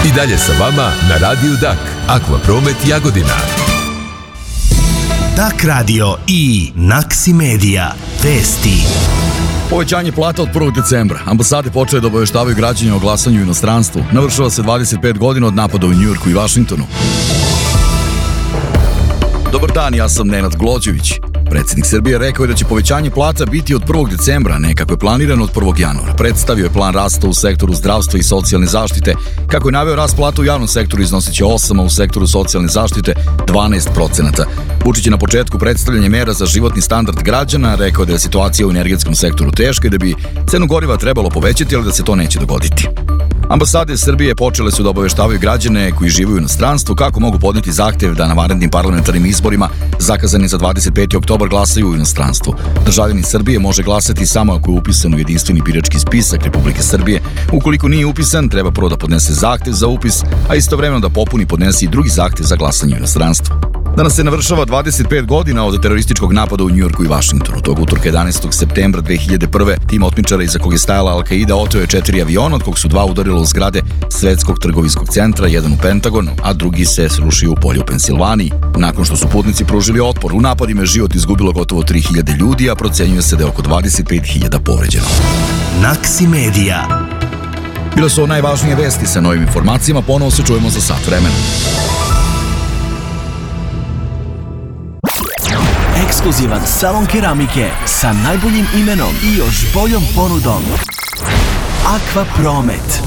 I dalje sa vama na Radiju Dak. Aqua Promet Jagodina. Dak Radio i Naksi Media. Vesti. Povećanje plata od 1. decembra. Ambasade počele da obaveštavaju građane o glasanju u inostranstvu. Navršava se 25 godina od napada u Njujorku i Vašingtonu. Dobar dan, ja sam Nenad Glođević. Predsjednik Srbije rekao je da će povećanje plata biti od 1. decembra, ne kako je planirano od 1. januara. Predstavio je plan rasta u sektoru zdravstva i socijalne zaštite. Kako je naveo, rast plata u javnom sektoru iznosit će 8%, a u sektoru socijalne zaštite 12%. Vučić je na početku predstavljanja mera za životni standard građana rekao da je situacija u energetskom sektoru teška i da bi cenu goriva trebalo povećati, ali da se to neće dogoditi. Ambasade Srbije počele su da obaveštavaju građane koji žive u inostranstvu kako mogu podneti zahtev da na vanrednim parlamentarnim izborima zakazani za 25. oktobar glasaju u inostranstvu. Državljanin Srbije može glasati samo ako je upisan u jedinstveni birački spisak Republike Srbije. Ukoliko nije upisan, treba prvo da podnese zahtev za upis, a istovremeno da popuni i podnese i drugi zahtev za glasanje u inostranstvu. Danas se navršava 25 godina od terorističkog napada u Njujorku i Vašingtonu. Tog utorka 11. septembra 2001. tim otmičara iza kog je stajala Al-Qaida oteo je 4 aviona, od kog su 2 udarila u zgrade Svetskog trgovinskog centra, jedan u Pentagonu, a drugi se srušio u polju u Pensilvaniji. Nakon što su putnici pružili otpor, u napadima je život izgubilo gotovo 3000 ljudi, a procenjuje se da je oko 25.000 povređeno. Naksi Media. Bile su najvažnije vesti. Sa novim informacijama ponovo se čujemo za sat vremena. Ekskluzivan salon keramike sa najboljim imenom i još boljom ponudom. Aqua Promet.